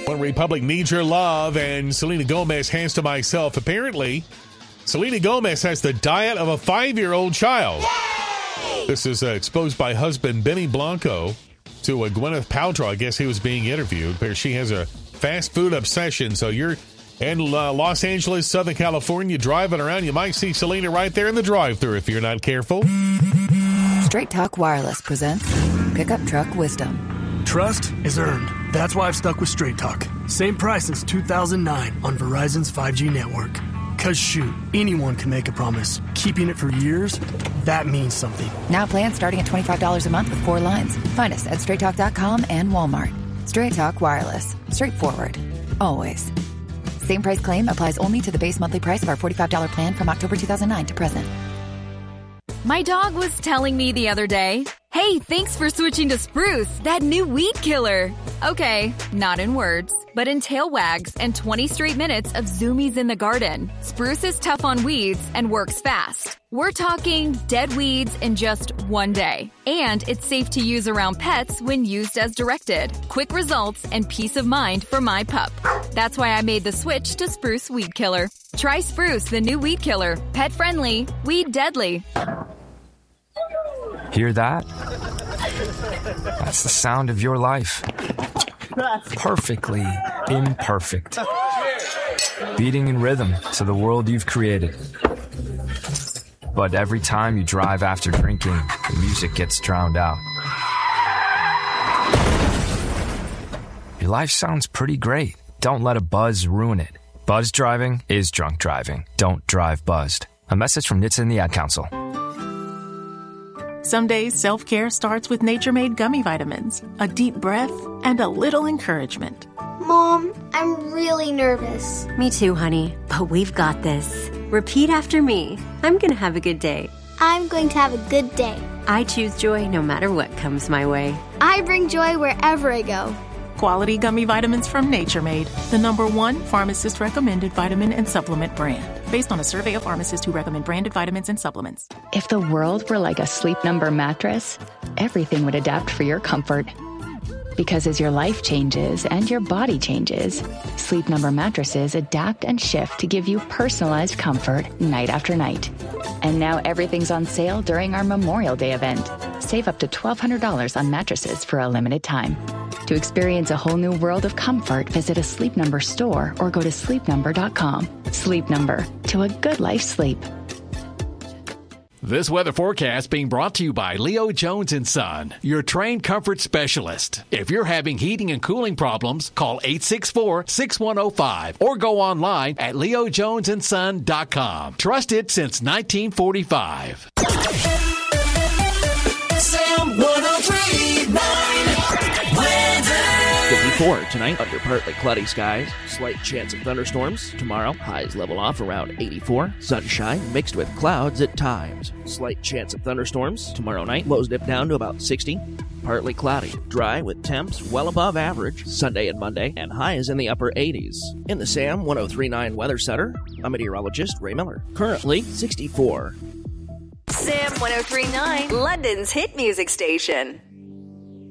One Republic needs your love, and Selena Gomez hands to myself. Apparently, Selena Gomez has the diet of a 5-year-old child. Yay! This is exposed by husband Benny Blanco to Gwyneth Paltrow. I guess he was being interviewed. She has a fast food obsession, so you're in Los Angeles, Southern California, driving around. You might see Selena right there in the drive-thru if you're not careful. Straight Talk Wireless presents Pickup Truck Wisdom. Trust is earned. That's why I've stuck with Straight Talk. Same price since 2009 on Verizon's 5G network. Cause shoot, anyone can make a promise. Keeping it for years, that means something. Now plans starting at $25 a month with 4 lines. Find us at straighttalk.com and Walmart. Straight Talk Wireless. Straightforward. Always. Same price claim applies only to the base monthly price of our $45 plan from October 2009 to present. My dog was telling me the other day, "Hey, thanks for switching to Spruce, that new weed killer." Okay, not in words, but in tail wags and 20 straight minutes of zoomies in the garden. Spruce is tough on weeds and works fast. We're talking dead weeds in just 1 day. And it's safe to use around pets when used as directed. Quick results and peace of mind for my pup. That's why I made the switch to Spruce Weed Killer. Try Spruce, the new weed killer. Pet friendly, weed deadly. Hear that? That's the sound of your life. Perfectly imperfect. Beating in rhythm to the world you've created. But every time you drive after drinking, the music gets drowned out. Your life sounds pretty great. Don't let a buzz ruin it. Buzz driving is drunk driving. Don't drive buzzed. A message from NHTSA and the Ad Council. Some days, self-care starts with Nature-Made gummy vitamins, a deep breath, and a little encouragement. Mom, I'm really nervous. Me too, honey, but we've got this. Repeat after me. I'm going to have a good day. I'm going to have a good day. I choose joy no matter what comes my way. I bring joy wherever I go. Quality gummy vitamins from Nature-Made, the #1 pharmacist-recommended vitamin and supplement brand, based on a survey of pharmacists who recommend branded vitamins and supplements. If the world were like a Sleep Number mattress, everything would adapt for your comfort. Because as your life changes and your body changes, Sleep Number mattresses adapt and shift to give you personalized comfort night after night. And now everything's on sale during our Memorial Day event. Save up to $1,200 on mattresses for a limited time. To experience a whole new world of comfort, visit a Sleep Number store or go to sleepnumber.com. Sleep Number, to a good life sleep. This weather forecast being brought to you by Leo Jones & Son, your trained comfort specialist. If you're having heating and cooling problems, call 864-6105 or go online at leojonesandson.com. Trusted since 1945. Sam 103.9 weather. 54 tonight under partly cloudy skies. Slight chance of thunderstorms. Tomorrow, highs level off around 84. Sunshine mixed with clouds at times. Slight chance of thunderstorms. Tomorrow night, lows dip down to about 60. Partly cloudy. Dry with temps well above average. Sunday and Monday, and highs in the upper 80s. In the Sam 103.9 Weather Center, I'm meteorologist Ray Miller. Currently 64. Sam 103.9, London's hit music station.